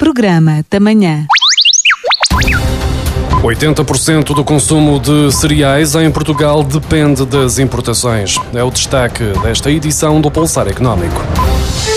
Programa da Manhã. 80% do consumo de cereais em Portugal depende das importações. É o destaque desta edição do Pulsar Económico.